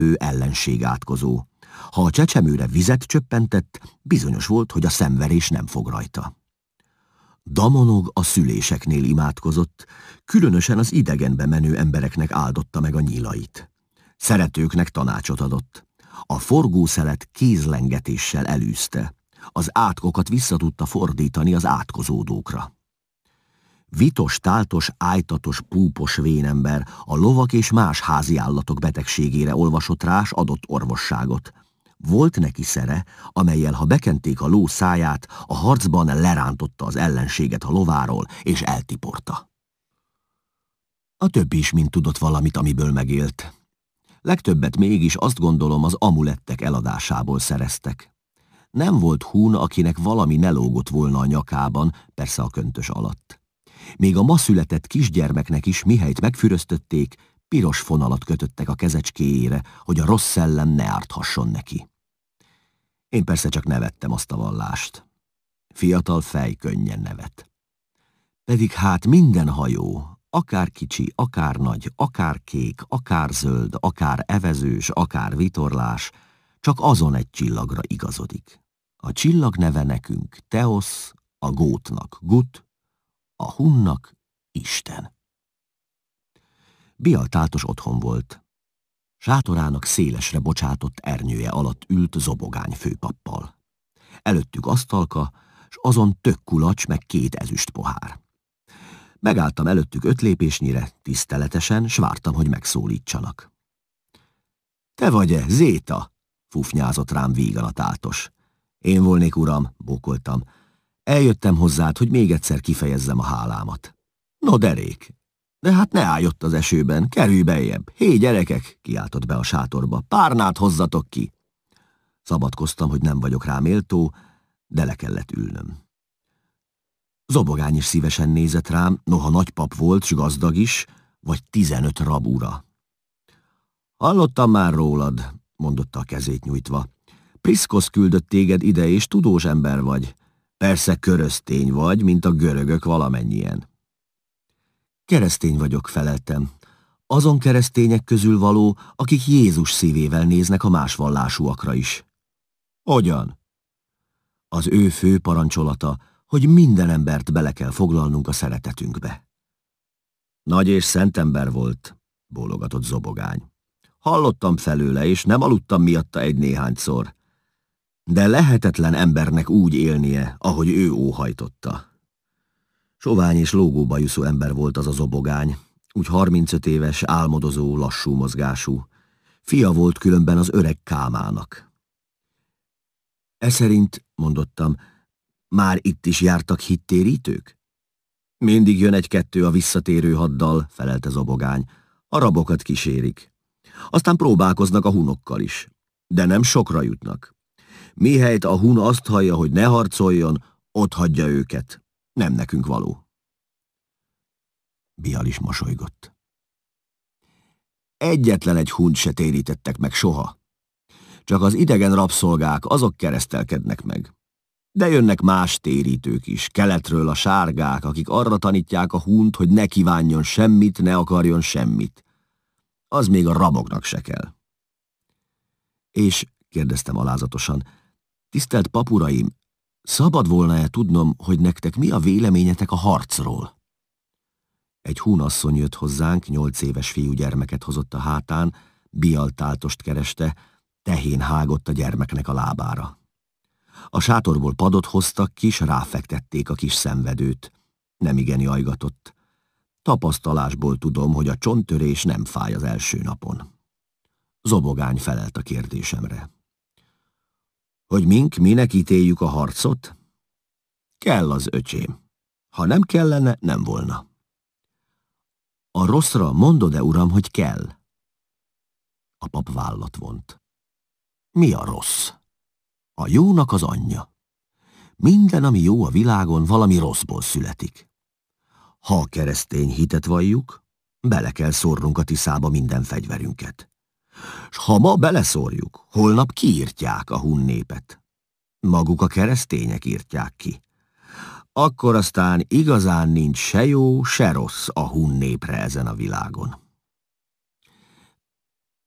ő ellenség átkozó. Ha a csecsemőre vizet csöppentett, bizonyos volt, hogy a szenverés nem fog rajta. Damonog a szüléseknél imádkozott, különösen az idegenbe menő embereknek áldotta meg a nyílait. Szeretőknek tanácsot adott. A forgószelet kézlengetéssel elűzte. Az átkokat vissza tudta fordítani az átkozódókra. Vitos, táltos, ájtatos, púpos vénember a lovak és más házi állatok betegségére olvasott rá, s adott orvosságot. Volt neki szere, amellyel ha bekenték a ló száját, a harcban lerántotta az ellenséget a lováról, és eltiporta. A többi is mind tudott valamit, amiből megélt. Legtöbbet mégis azt gondolom az amulettek eladásából szereztek. Nem volt hún, akinek valami ne lógott volna a nyakában, persze a köntös alatt. Még a ma született kisgyermeknek is, mihelyt megfüröztötték, piros fonalat kötöttek a kezecskéjére, hogy a rossz szellem ne árthasson neki. Én persze csak nevettem azt a vallást. Fiatal fej könnyen nevet. Pedig hát minden hajó, akár kicsi, akár nagy, akár kék, akár zöld, akár evezős, akár vitorlás, csak azon egy csillagra igazodik. A csillag neve nekünk Teosz, a gótnak Gut, a hunnak Isten. Bial táltos otthon volt. Sátorának szélesre bocsátott ernyője alatt ült Zobogány főpappal. Előttük asztalka, s azon tök kulacs meg 2 ezüst pohár. Megálltam előttük 5 lépésnyire, tiszteletesen, s vártam, hogy megszólítsanak. Te vagy-e, Zéta? Fufnyázott rám vígan a táltos. Én volnék, uram, bókoltam. Eljöttem hozzád, hogy még egyszer kifejezzem a hálámat. No derék! De hát ne állj ott az esőben, kerülj beljebb. Hé, gyerekek, kiáltott be a sátorba, párnát hozzatok ki. Szabadkoztam, hogy nem vagyok rá méltó, de le kellett ülnöm. Zobogány is szívesen nézett rám, noha nagypap volt, s gazdag is, vagy 15 rab ura. Hallottam már rólad, mondotta a kezét nyújtva. Priszkosz küldött téged ide, és tudós ember vagy. Persze köröztény vagy, mint a görögök valamennyien. Keresztény vagyok, feleltem. Azon keresztények közül való, akik Jézus szívével néznek a más vallásúakra is. Hogyan? Az ő fő parancsolata, hogy minden embert bele kell foglalnunk a szeretetünkbe. Nagy és szent ember volt, bólogatott Zobogány. Hallottam felőle, és nem aludtam miatta egy-néhányszor. De lehetetlen embernek úgy élnie, ahogy ő óhajtotta. Sovány és lógóbajuszú ember volt az a Zobogány, úgy 35 éves, álmodozó, lassú mozgású. Fia volt különben az öreg Kámának. Eszerint, mondottam, már itt is jártak hittérítők? Mindig jön 1-2 a visszatérő haddal, felelte Zobogány. A rabokat kísérik. Aztán próbálkoznak a hunokkal is, de nem sokra jutnak. Mihelyt a hun azt hallja, hogy ne harcoljon, ott hagyja őket. Nem nekünk való. Bial is mosolygott. Egyetlen egy hunt se térítettek meg soha. Csak az idegen rabszolgák, azok keresztelkednek meg. De jönnek más térítők is, keletről a sárgák, akik arra tanítják a hunt, hogy ne kívánjon semmit, ne akarjon semmit. Az még a raboknak se kell. És, kérdeztem alázatosan, tisztelt papuraim, szabad volna-e tudnom, hogy nektek mi a véleményetek a harcról? Egy húnasszony jött hozzánk, 8 éves fiúgyermeket hozott a hátán, Bial táltost kereste, tehén hágott a gyermeknek a lábára. A sátorból padot hoztak ki, s ráfektették a kis szenvedőt. Nemigen jajgatott. Tapasztalásból tudom, hogy a csonttörés nem fáj az első napon. Zobogány felelt a kérdésemre. Hogy minek ítéljük a harcot? Kell az, öcsém. Ha nem kellene, nem volna. A rosszra mondod-e, uram, hogy kell? A pap vállat vont. Mi a rossz? A jónak az anyja. Minden, ami jó a világon, valami rosszból születik. Ha a keresztény hitet valljuk, bele kell szórnunk a Tiszába minden fegyverünket. S ha ma beleszórjuk, holnap kiírtják a hun népet. Maguk a keresztények írtják ki. Akkor aztán igazán nincs se jó, se rossz a hun népre ezen a világon.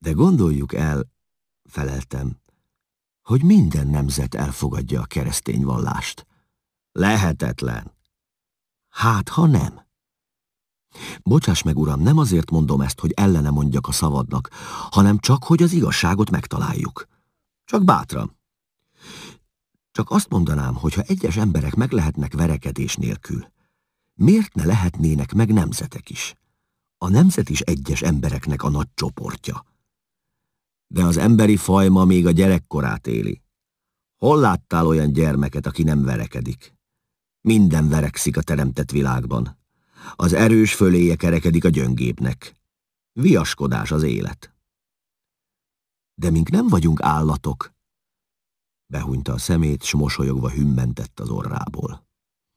De gondoljuk el, feleltem, hogy minden nemzet elfogadja a keresztény vallást. Lehetetlen. Hát, ha nem. Bocsáss meg, uram, nem azért mondom ezt, hogy ellene mondjak a szavadnak, hanem csak, hogy az igazságot megtaláljuk. Csak bátran. Csak azt mondanám, hogy ha egyes emberek meg lehetnek verekedés nélkül, miért ne lehetnének meg nemzetek is? A nemzet is egyes embereknek a nagy csoportja. De az emberi faj ma még a gyerekkorát éli. Hol láttál olyan gyermeket, aki nem verekedik? Minden verekszik a teremtett világban. Az erős föléje kerekedik a gyöngépnek. Viaskodás az élet. De mink nem vagyunk állatok, behunyta a szemét, s mosolyogva hümmentett az orrából.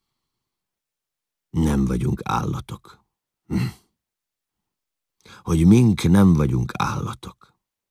Nem vagyunk állatok. Hogy mink nem vagyunk állatok.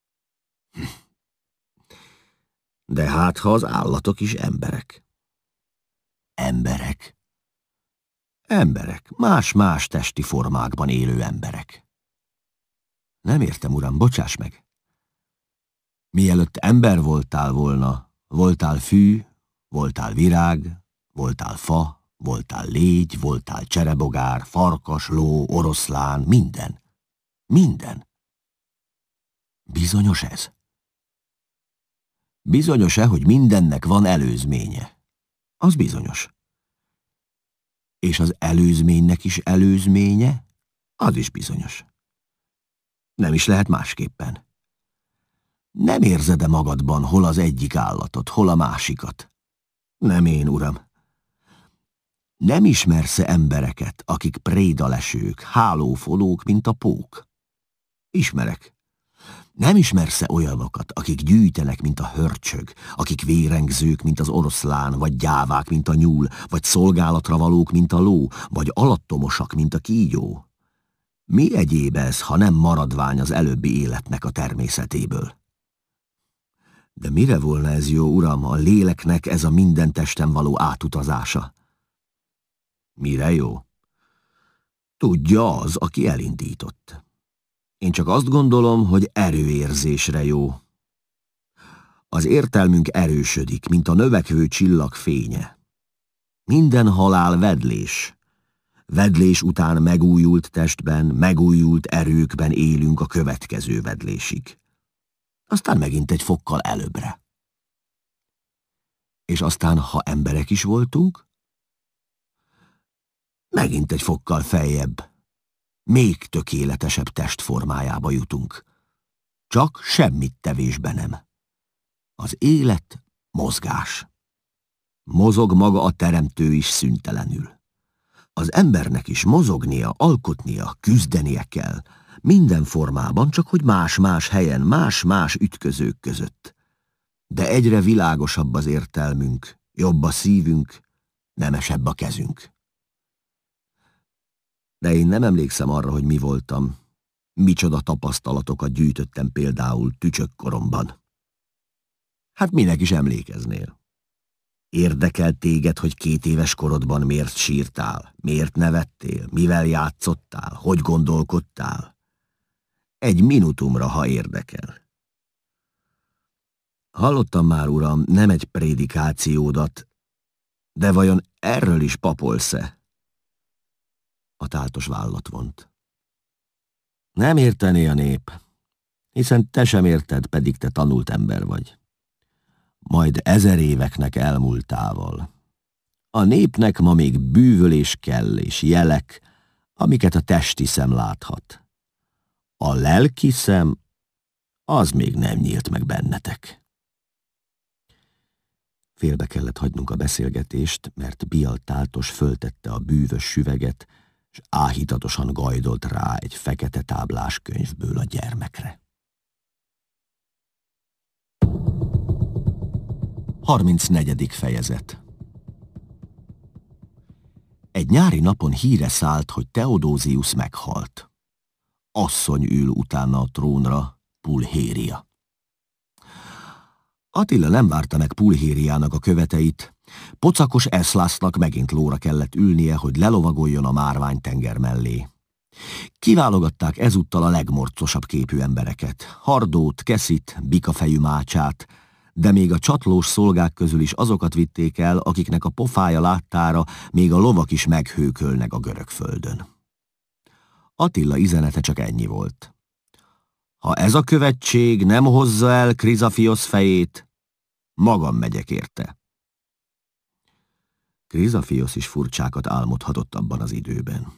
De hát, ha az állatok is emberek. Emberek? Emberek, más-más testi formákban élő emberek. Nem értem, uram, bocsáss meg. Mielőtt ember voltál volna, voltál fű, voltál virág, voltál fa, voltál légy, voltál cserebogár, farkas, ló, oroszlán, minden. Minden. Bizonyos ez? Bizonyos-e, hogy mindennek van előzménye? Az bizonyos. És az előzménynek is előzménye? Az is bizonyos. Nem is lehet másképpen. Nem érzed-e magadban hol az egyik állatot, hol a másikat? Nem én, uram. Nem ismersz-e embereket, akik prédalesők, hálófolók, mint a pók? Ismerek. Nem ismersz-e olyanokat, akik gyűjtenek, mint a hörcsög, akik vérengzők, mint az oroszlán, vagy gyávák, mint a nyúl, vagy szolgálatra valók, mint a ló, vagy alattomosak, mint a kígyó? Mi egyéb ez, ha nem maradvány az előbbi életnek a természetéből? De mire volna ez jó, uram, a léleknek ez a minden testen való átutazása? Mire jó? Tudja az, aki elindított. Én csak azt gondolom, hogy erőérzésre jó. Az értelmünk erősödik, mint a növekvő csillag fénye. Minden halál vedlés. Vedlés után megújult testben, megújult erőkben élünk a következő vedlésig. Aztán megint egy fokkal előbbre. És aztán, ha emberek is voltunk, megint egy fokkal feljebb. Még tökéletesebb testformájába jutunk. Csak semmit tevésbe nem. Az élet mozgás. Mozog maga a teremtő is szüntelenül. Az embernek is mozognia, alkotnia, küzdenie kell. Minden formában, csak hogy más-más helyen, más-más ütközők között. De egyre világosabb az értelmünk, jobb a szívünk, nemesebb a kezünk. De én nem emlékszem arra, hogy mi voltam. Micsoda tapasztalatokat gyűjtöttem például tücsökkoromban. Hát minek is emlékeznél? Érdekel téged, hogy 2 éves korodban miért sírtál, miért nevettél, mivel játszottál, hogy gondolkodtál? Egy minutumra, ha érdekel. Hallottam már, uram, nem egy prédikációdat, de vajon erről is papolsz-e? A táltos vállat vont. Nem értené a nép, hiszen te sem érted, pedig te tanult ember vagy. Majd 1000 éveknek elmúltával. A népnek ma még bűvölés kell és jelek, amiket a testi szem láthat. A lelki szem, az még nem nyílt meg bennetek. Félbe kellett hagynunk a beszélgetést, mert Bial táltos föltette a bűvös süveget, és áhítatosan gajdolt rá egy fekete táblás könyvből a gyermekre. 34. fejezet. Egy nyári napon híre szállt, hogy Theodosius meghalt. Asszony ül utána a trónra, Pulhéria. Attila nem várta meg Pulhériának a követeit. Pocakos Eszlásznak megint lóra kellett ülnie, hogy lelovagoljon a márványtenger mellé. Kiválogatták ezúttal a legmorcosabb képű embereket, Hardót, Keszit, Bikafejű Mácsát, de még a csatlós szolgák közül is azokat vitték el, akiknek a pofája láttára még a lovak is meghőkölnek a görög földön. Attila üzenete csak ennyi volt. Ha ez a követség nem hozza el Krizafiosz fejét, magam megyek érte. Krizafiosz is furcsákat álmodhatott abban az időben.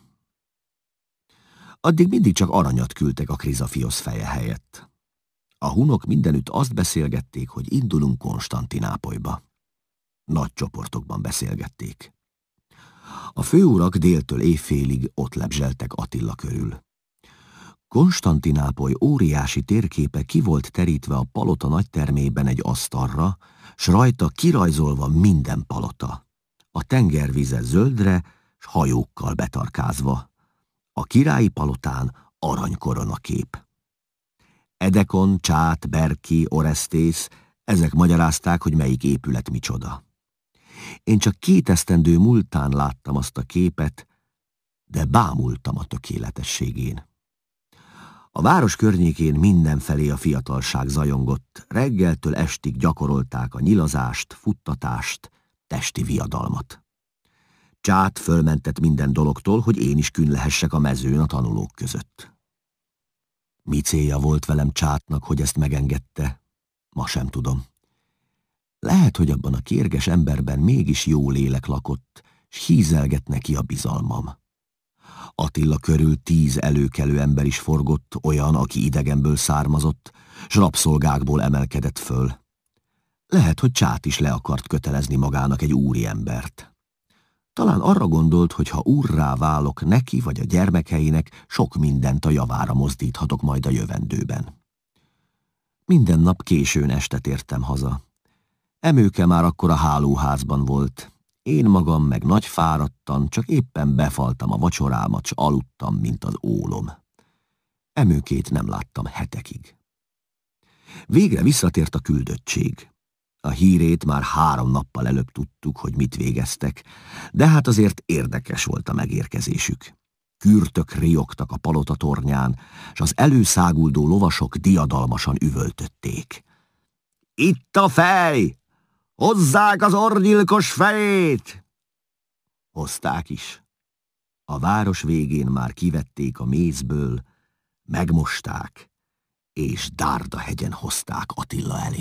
Addig mindig csak aranyat küldtek a Krizafiosz feje helyett. A hunok mindenütt azt beszélgették, hogy indulunk Konstantinápolyba. Nagy csoportokban beszélgették. A főurak déltől éjfélig ott lebzseltek Attila körül. Konstantinápoly óriási térképe ki volt terítve a palota nagytermében egy asztalra, s rajta kirajzolva minden palota. A tengervize zöldre, s hajókkal betarkázva. A királyi palotán aranykoronakép. Edekon, Csát, Berki, Oresztész, ezek magyarázták, hogy melyik épület micsoda. Én csak 2 esztendő múltán láttam azt a képet, de bámultam a tökéletességén. A város környékén mindenfelé a fiatalság zajongott, reggeltől estig gyakorolták a nyilazást, futtatást, testi viadalmat. Csát fölmentett minden dologtól, hogy én is künn lehessek a mezőn a tanulók között. Mi célja volt velem Csátnak, hogy ezt megengedte? Ma sem tudom. Lehet, hogy abban a kérges emberben mégis jó lélek lakott, s hízelget neki a bizalmam. Attila körül 10 előkelő ember is forgott, olyan, aki idegenből származott, s rabszolgákból emelkedett föl. Lehet, hogy Csát is le akart kötelezni magának egy úri embert. Talán arra gondolt, hogy ha úrrá válok neki vagy a gyermekeinek, sok mindent a javára mozdíthatok majd a jövendőben. Minden nap későn este tértem haza. Emőke már akkor a hálóházban volt. Én magam meg nagy fáradtan, csak éppen befaltam a vacsorámat, s aludtam, mint az ólom. Emőkét nem láttam hetekig. Végre visszatért a küldöttség. A hírét már 3 nappal előbb tudtuk, hogy mit végeztek, de hát azért érdekes volt a megérkezésük. Kürtök riogtak a palota tornyán, s az előszáguldó lovasok diadalmasan üvöltötték. Itt a fej! Hozzák az orrgyilkos fejét! Hozták is. A város végén már kivették a mézből, megmosták, és Dárdahegyen hozták Attila elé.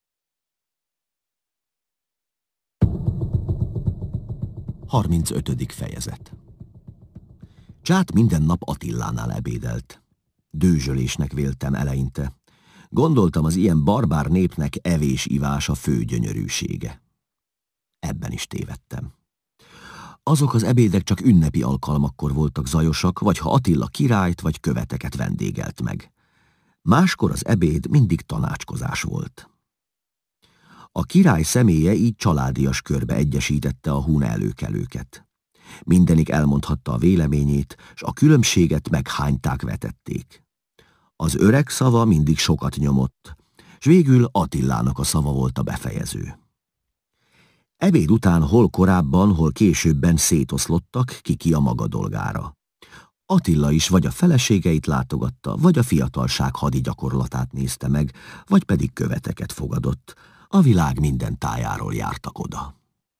Harmincötödik fejezet. Csát minden nap Attilánál ebédelt. Dőzsölésnek véltem eleinte. Gondoltam, az ilyen barbár népnek evés-ivás a fő gyönyörűsége. Ebben is tévedtem. Azok az ebédek csak ünnepi alkalmakkor voltak zajosak, vagy ha Attila királyt vagy követeket vendégelt meg. Máskor az ebéd mindig tanácskozás volt. A király személye így családias körbe egyesítette a hun előkelőket. Mindenik elmondhatta a véleményét, s a különbséget meghányták, vetették. Az öreg szava mindig sokat nyomott, s végül Attilának a szava volt a befejező. Ebéd után hol korábban, hol későbben szétoszlottak, ki a maga dolgára. Attila is vagy a feleségeit látogatta, vagy a fiatalság hadi gyakorlatát nézte meg, vagy pedig követeket fogadott. A világ minden tájáról jártak oda.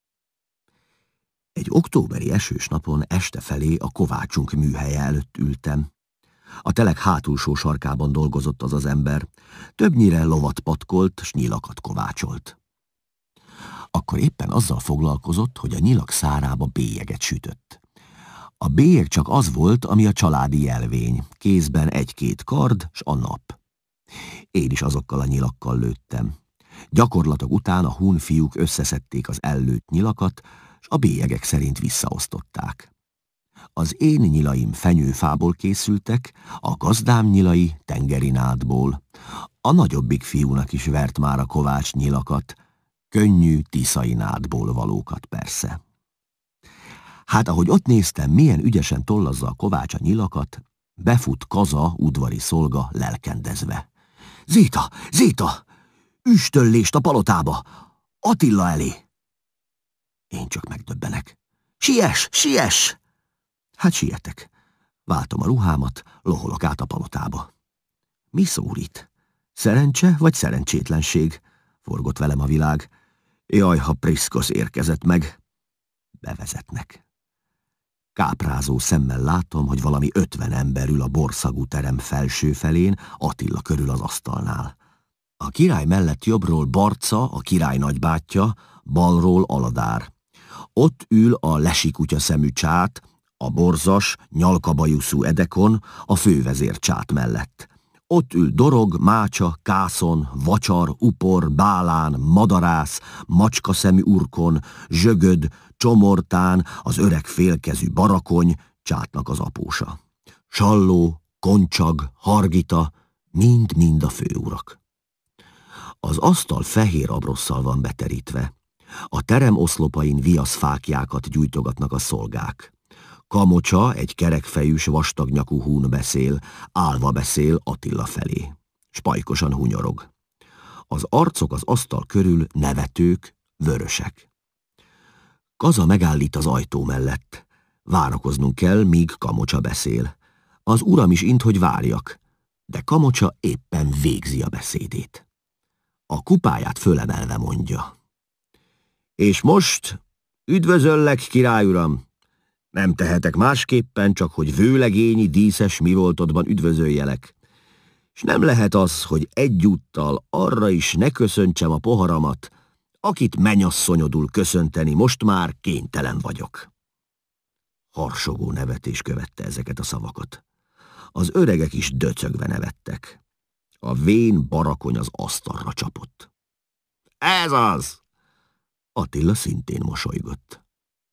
Egy októberi esős napon este felé a kovácsunk műhelye előtt ültem. A telek hátulsó sarkában dolgozott az ember, többnyire lovat patkolt, s nyilakat kovácsolt. Akkor éppen azzal foglalkozott, hogy a nyilak szárába bélyeget sütött. A bélyeg csak az volt, ami a családi jelvény, kézben 1-2 kard, s a nap. Én is azokkal a nyilakkal lőttem. Gyakorlatok után a hun fiúk összeszedték az ellőtt nyilakat, s a bélyegek szerint visszaosztották. Az én nyilaim fenyőfából készültek, a gazdám nyilai tengeri nádból. A nagyobbik fiúnak is vert már a kovács nyilakat, könnyű tiszai nádból valókat persze. Hát ahogy ott néztem, milyen ügyesen tollazza a kovács a nyilakat, befut Kaza udvari szolga lelkendezve. Zéta! Zéta! Üstöllést a palotába! Attila elé! Én csak megdöbbenek. Siess! Siess! Hát sietek. Váltom a ruhámat, loholok át a palotába. Mi szólít? Szerencse vagy szerencsétlenség? Forgott velem a világ. Jaj, ha Priszkosz érkezett meg. Bevezetnek. Káprázó szemmel látom, hogy valami 50 ember ül a borszagú terem felső felén, Attila körül az asztalnál. A király mellett jobbról Barca, a király nagybátyja, balról Aladár. Ott ül a lesikutya szemű Csát, a borzas, nyalkabajuszú Edekon, a fővezér Csát mellett. Ott ül Dorog, Mácsa, Kászon, Vacsar, Upor, Bálán, Madarász, macskaszemű Urkon, Zsögöd, Csomortán, az öreg félkezű Barakony, Csátnak az apósa. Salló, Koncsag, Hargita, mind-mind a főurak. Az asztal fehér abrosszal van beterítve. A terem oszlopain viaszfáklyákat gyújtogatnak a szolgák. Kamocsa, egy kerekfejűs, vastagnyakú hún beszél, állva beszél Attila felé. Spajkosan hunyorog. Az arcok az asztal körül nevetők, vörösek. Kaza megállít az ajtó mellett. Várakoznunk kell, míg Kamocsa beszél. Az uram is int, hogy várjak, de Kamocsa éppen végzi a beszédét. A kupáját fölemelve mondja. És most üdvözöllek, király uram! Nem tehetek másképpen, csak hogy vőlegényi díszes mivoltodban üdvözöljelek. És nem lehet az, hogy egyúttal arra is ne köszöntsem a poharamat, akit menyasszonyodul köszönteni most már kénytelen vagyok. Harsogó nevetés követte ezeket a szavakat. Az öregek is döcögve nevettek. A vén Barakony az asztalra csapott. Ez az! Attila szintén mosolygott.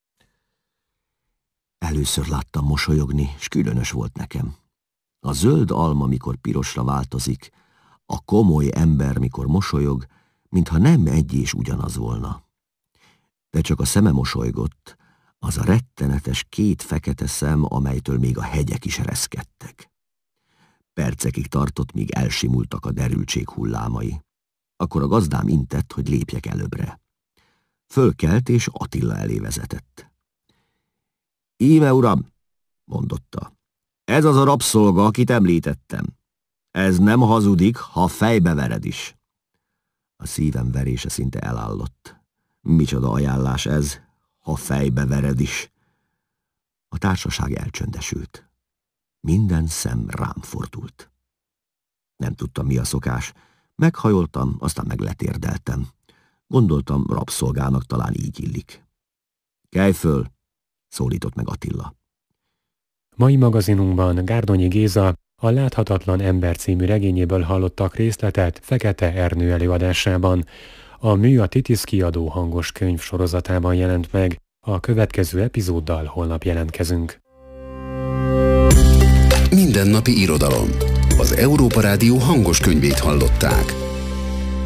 Először láttam mosolyogni, s különös volt nekem. A zöld alma, mikor pirosra változik, a komoly ember, mikor mosolyog, mintha nem egy és ugyanaz volna. De csak a szeme mosolygott, az a rettenetes két fekete szem, amelytől még a hegyek is reszkedtek. Percekig tartott, míg elsimultak a derültség hullámai. Akkor a gazdám intett, hogy lépjek előbbre. Fölkelt és Attila elé vezetett. Íme, uram, mondotta, ez az a rabszolga, akit említettem. Ez nem hazudik, ha fejbe vered is. A szívem verése szinte elállott. Micsoda ajánlás ez, ha fejbe vered is. A társaság elcsöndesült. Minden szem rám fordult. Nem tudtam, mi a szokás. Meghajoltam, aztán meg letérdeltem. Gondoltam, rabszolgának talán így illik. Kelj föl! Szólított meg Attila. Mai magazinunkban Gárdonyi Géza a Láthatatlan ember című regényéből hallottak részletet Fekete Ernő előadásában. A Mű a Titisz kiadó hangos könyv sorozatában jelent meg. A következő epizóddal holnap jelentkezünk. Mindennapi irodalom. Az Európa Rádió hangos könyvét hallották.